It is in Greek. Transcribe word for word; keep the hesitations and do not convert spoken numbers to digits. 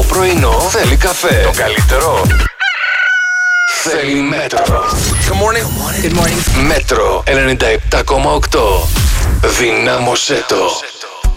πρωινό θέλει καφέ. Το καλύτερο θέλει Μέτρο. Good morning. Good morning. Μέτρο ενενήντα επτά κόμμα οκτώ. Δυνάμωσέ το.